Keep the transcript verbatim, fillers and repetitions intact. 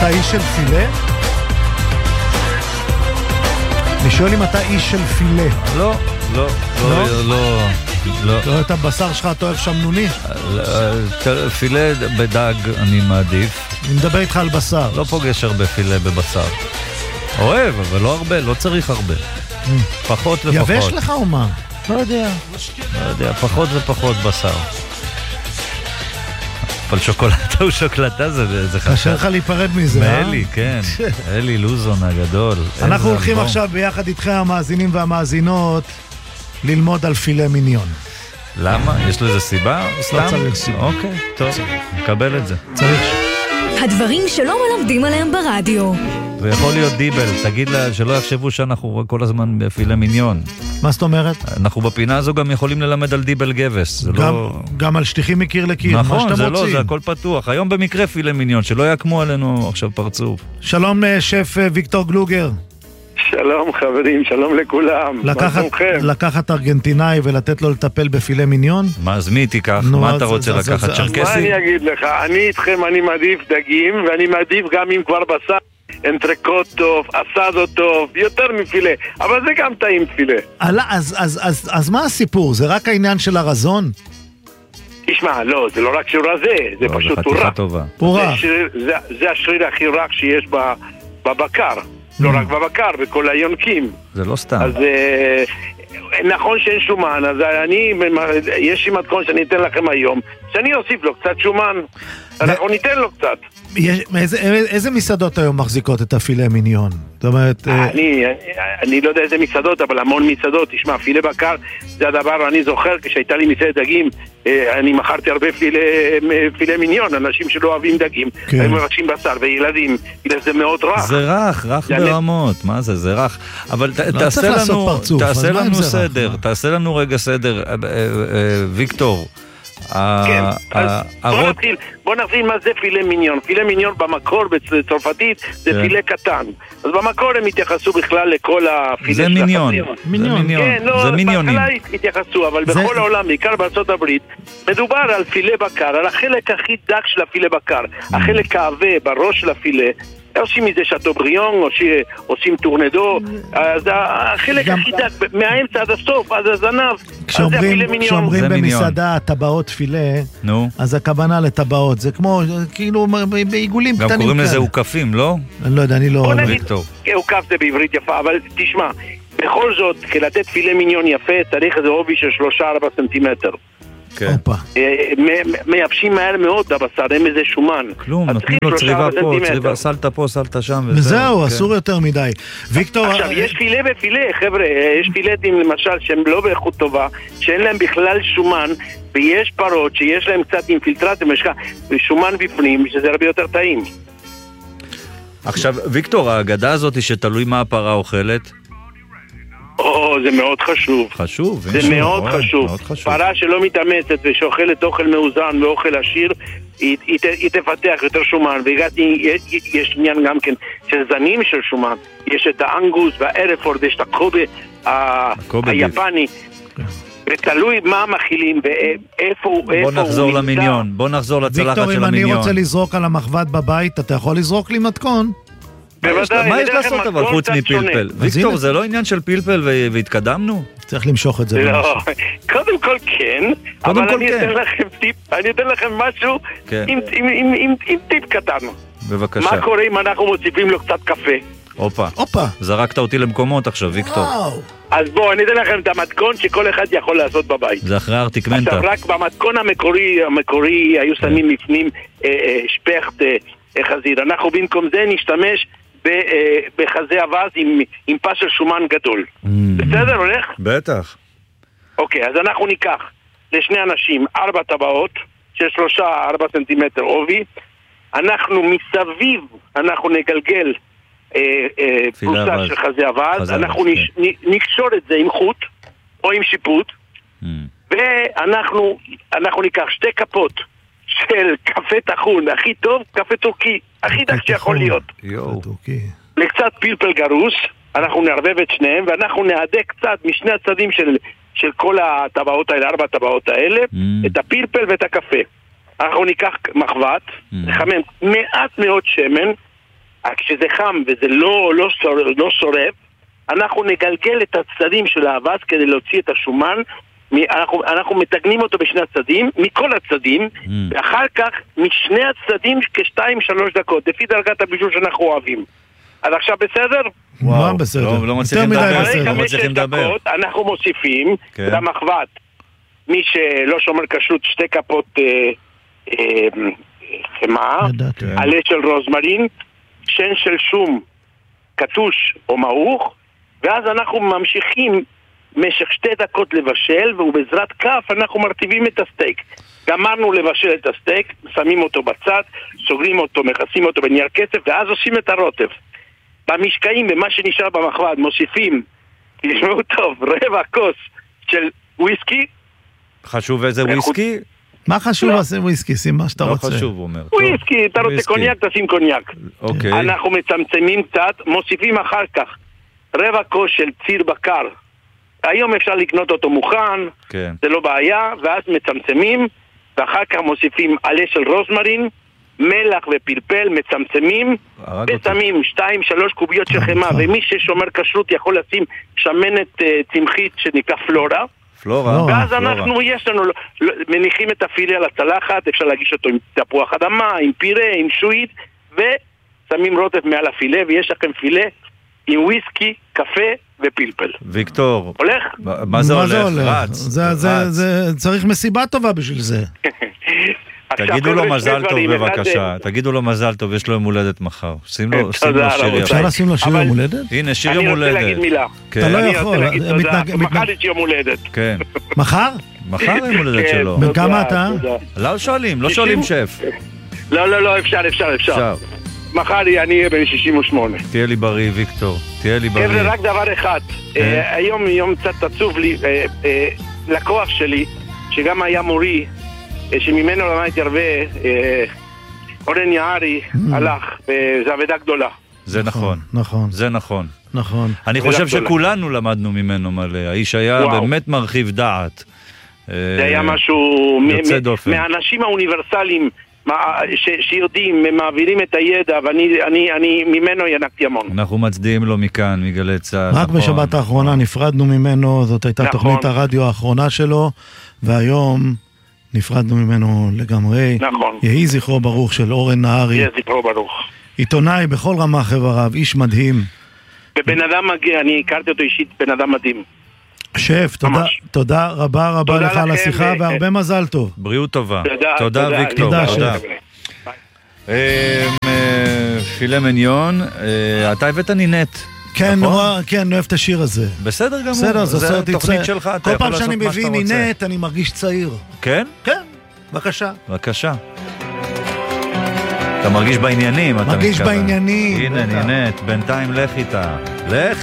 אתה איש של פילה? אני שואל אם אתה איש של פילה. לא, לא, לא, לא, לא. לא, את הבשר שלך אתה אוהב שמנוני? פילה בדג אני מעדיף. אני מדבר איתך על בשר. לא פוגש הרבה פילה בבשר. אוהב, אבל לא הרבה, לא צריך הרבה. פחות ופחות. יבש לך או מה? לא יודע. לא יודע, פחות ופחות בשר. אבל שוקולטה הוא שוקולטה, זה חשב. קשה לך להיפרד מזה, אה? מאלי, כן. אלי לוזון הגדול. אנחנו הולכים עכשיו ביחד איתכם המאזינים והמאזינות ללמוד על פילה מיניון. למה? יש לזה סיבה? לא צריך סיבה. אוקיי, טוב, נקבל את זה. צריך. הדברים שלא מלמדים עליהם ברדיו. זה יכול להיות דיבל, תגיד לה שלא יחשבו שאנחנו כל הזמן בפילה מיניון. מה זאת אומרת? אנחנו בפינה הזו גם יכולים ללמד על דיבל גבס. זה גם, לא... גם על שטיחים מקיר לקיר, נכון, מה זה שאתם לא, רוצים. זה הכל פתוח. היום במקרה פילה מיניון, שלא יקמו עלינו עכשיו פרצוף. שלום שף ויקטור גלוגר. שלום חברים, שלום לכולם. לקחת, לקחת ארגנטינאי ולתת לו לטפל בפילה מיניון? מה, אז מי תיקח? נו, מה אז, אתה רוצה אז, לקחת? אז, צ'רקסי? מה אני אגיד לך? אני איתכם, אני מעדיף דגים, ואני מעדיף גם אם כבר בשר, אנטרקוט טוב, אסדו טוב, יותר מפילה, אבל זה גם טעים פילה. אז, אז, אז, אז, אז מה הסיפור? זה רק העניין של הרזון? תשמע, לא, זה לא רק שהוא רזה, זה לא, פשוט זה הוא חתיכה רך. טובה. הוא זה, רך. שריר, זה, זה השריר הכי רך שיש בבקר. לא רק בבקר, בכל היונקים. זה לא סתם. אז אה, נכון שאין שומן, אז אני, יש לי מתכון שאני אתן לכם היום, שאני אוסיף לו קצת שומן. אנחנו ניתן לו קצת. יש, איזה, איזה מסעדות היום מחזיקות את הפילה מיניון? זאת אומרת... אני, אני, אני לא יודע איזה מסעדות, אבל המון מסעדות. תשמע, פילה בקר זה הדבר, אני זוכר, כשהייתה לי מסעדת דגים, אני מכרתי הרבה פילה, פילה מיניון, אנשים שלא אוהבים דגים, כן. הם מבקשים בשר, וילדים, זה מאוד רך. זה רך, רך ברמות, מה זה, זה רך. אבל ת, לא תעשה לנו, פרצוף, תעשה לנו סדר, רך, תעשה לנו רגע סדר, ויקטור. כן, אז בוא נתחיל, בוא נתחיל מה זה פילה מיניון. פילה מיניון במקור בצרפתית זה פילה קטן. אז במקור הם התייחסו בכלל לכל הפילה של זה מיניון, מיניון. כן, לא, בהתחלה התייחסו, אבל בכל העולם, בעיקר בארצות הברית, מדובר על פילה בקר, על החלק הכי דק של הפילה בקר, החלק העבה בראש של הפילה. עושים מזה שטובריון, עושים טורנדו, אז החלק הכי דק, מהאמצע עד הסוף, עד הזנב, אז זה הפילה מיניון. כשאומרים במסעדה טבעות פילה, אז הכוונה לטבעות, זה כמו, כאילו, בעיגולים קטנים. גם קוראים לזה עוקפים, לא? אני לא יודע, אני לא... ויקטור. עוקף זה בעברית יפה, אבל תשמע, בכל זאת, כלתת פילה מיניון יפה, צריך איזה עובי של שלושה ארבעה סנטימטר. מייבשים מהר מאוד בבשר, אין איזה שומן. כלום, נותנים לו צריבה פה, צריבה, סלטה פה, סלטה שם. וזהו, אסור יותר מדי. ויקטור... עכשיו, יש פילה ופילה, חבר'ה, יש פילטים למשל שהם לא באיכות טובה, שאין להם בכלל שומן, ויש פרות שיש להם קצת אינפילטרציה, ושומן בפנים, שזה הרבה יותר טעים. עכשיו, ויקטור, האגדה הזאת היא שתלוי מה הפרה אוכלת, או, זה מאוד חשוב. חשוב. זה מאוד חשוב. פרה שלא מתאמצת ושאוכלת אוכל מאוזן ואוכל עשיר, היא תפתח יותר שומן. והגעתי, יש עניין גם כן של זנים של שומן. יש את האנגוס והארפורד, יש את הקובה היפני. ותלוי מה מכילים ואיפה הוא נמצא. בוא נחזור למיניון, בוא נחזור לצלחת של המיניון. ויקטור, אם אני רוצה לזרוק על המחבת בבית, אתה יכול לזרוק לי מתכון? מה יש לעשות אבל חוץ מפלפל? ויקטור, זה לא עניין של פלפל והתקדמנו? צריך למשוך את זה. לא, קודם כל כן, אבל אני אתן לכם טיפ, אני אתן לכם משהו עם טיפ קטן. בבקשה. מה קורה אם אנחנו מוסיפים לו קצת קפה? אופה, זרקת אותי למקומות עכשיו, ויקטור. אז בואו, אני אתן לכם את המתכון שכל אחד יכול לעשות בבית. זה אחרי ארטיקמנטה. עכשיו רק במתכון המקורי, המקורי היו שמים לפנים שפכט חזיר. אנחנו במקום זה נשתמש בחזה אבז עם, עם פס של שומן גדול. בסדר, הולך? בטח. אוקיי, אז אנחנו ניקח לשני אנשים ארבע טבעות של שלושה ארבע סנטימטר עובי. אנחנו מסביב, אנחנו נגלגל אה, אה, פרוסה של חזה אבז. אנחנו נש, נ, נקשור את זה עם חוט או עם שיפוט. Mm. ואנחנו אנחנו ניקח שתי כפות של קפה טחון, הכי טוב, קפה טורקי, הכי דק שיכול להיות. לקצת פלפל גרוס, אנחנו נערבב את שניהם, ואנחנו נעדק קצת משני הצדים של, של כל הטבעות האלה, ארבע הטבעות האלה, mm. את הפלפל ואת הקפה. אנחנו ניקח מחבת, נחמם mm. מעט מאוד שמן, כשזה חם וזה לא, לא, שור, לא שורף, אנחנו נגלגל את הצדדים של האבס כדי להוציא את השומן, אנחנו, אנחנו מתגנים אותו בשני הצדדים, מכל הצדדים, mm. ואחר כך משני הצדדים כשתיים שלוש דקות, לפי דרגת הבישול שאנחנו אוהבים. אז עכשיו בסדר? וואו, בסדר. לא, לא מצליחים לדבר, לא מצליחים לדבר. אנחנו מוסיפים כן. למחבת, מי שלא שומר כשרות, שתי כפות אה, אה, חמה, כן. עלה של רוזמרין, שן של שום, קטוש או מעוך, ואז אנחנו ממשיכים משך שתי דקות לבשל, ובעזרת כף אנחנו מרטיבים את הסטייק. גמרנו לבשל את הסטייק, שמים אותו בצד, סוגרים אותו, מכסים אותו בנייר כסף, ואז עושים את הרוטב. במשקעים, במה שנשאר במחבת, מוסיפים, תשמעו טוב, רבע כוס של וויסקי. חשוב איזה וויסקי? מה חשוב לעשות וויסקי? שים מה שאתה רוצה. לא חשוב, הוא אומר. וויסקי, אתה רוצה קוניאק, תשים קוניאק. אוקיי. אנחנו מצמצמים קצת, מוסיפים אחר כך רבע כוס של ציר בקר. היום אפשר לקנות אותו מוכן, כן. זה לא בעיה, ואז מצמצמים, ואחר כך מוסיפים עלה של רוזמרין, מלח ופלפל, מצמצמים, ושמים שתיים שלוש קוביות של חמה, ומי ששומר כשרות יכול לשים שמנת uh, צמחית שנקרא פלורה. פלורה. ואז פלורה. אנחנו, יש לנו, מניחים את הפילה על הצלחת, אפשר להגיש אותו עם תפוח אדמה, עם פירה, עם שועית, ושמים רוטב מעל הפילה, ויש לכם פילה עם וויסקי, קפה ופלפל. ויקטור. הולך? מה זה הולך? רץ. זה, זה, זה, צריך מסיבה טובה בשביל זה. תגידו לו מזל טוב בבקשה, תגידו לו מזל טוב, יש לו יום הולדת מחר. שים לו שיר. אפשר לשים לו שיר יום הולדת? הנה, שיר יום הולדת. אני רוצה להגיד מילה. אתה לא יכול. מחר יש יום הולדת. כן. מחר? מחר יום הולדת שלו. בן כמה אתה? לא שואלים, לא שואלים שף. לא, לא, לא, אפשר, אפשר, אפשר. מחר אני אהיה בן שישים ושמונה. תהיה לי בריא, ויקטור. תהיה לי בריא. חבר'ה, רק דבר אחד. היום יום קצת עצוב לי, לקוח שלי, שגם היה מורי, שממנו למדתי הרבה, אורן יערי הלך, וזו עבודה גדולה. זה נכון, נכון. זה נכון. נכון. אני חושב שכולנו למדנו ממנו מלא. האיש היה באמת מרחיב דעת. זה היה משהו מהאנשים האוניברסליים שיודעים, מעבירים את הידע, ואני ממנו ינקתי המון. אנחנו מצדיעים לו מכאן, מגלי צה"ל. רק בשבת האחרונה נפרדנו ממנו, זאת הייתה תוכנית הרדיו האחרונה שלו, והיום נפרדנו ממנו לגמרי. נכון. יהי זכרו ברוך של אורן נהרי. יהי זכרו ברוך. עיתונאי בכל רמה חבריו, איש מדהים. ובן אדם מגיע, אני הכרתי אותו אישית, בן אדם מדהים. שף, תודה, תודה רבה רבה לך על השיחה, והרבה מזל טוב. בריאות טובה. תודה, תודה ויקטור. תודה, שף. פילה מניון, אתה הבאת נינט. כן, נורא, כן, אוהב את השיר הזה. בסדר גמור. בסדר, זה תוכנית שלך, אתה יכול לעשות מה שאתה רוצה. כל פעם שאני מביא נינט, אני מרגיש צעיר. כן? כן, בבקשה. בבקשה. אתה מרגיש בעניינים, אתה מתכוון. מרגיש בעניינים. הנה, נינט, בינתיים לך איתה. לך